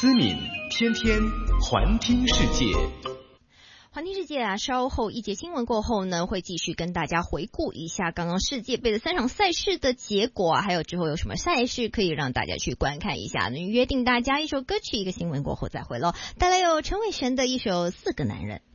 思敏天天环听世界。 环听世界啊，稍后一节新闻过后呢，会继续跟大家回顾一下刚刚世界杯的3场赛事的结果啊，还有之后有什么赛事可以让大家去观看一下。约定大家一首歌曲，一个新闻过后再回喽。带来有陈伟璇的一首《4个男人》。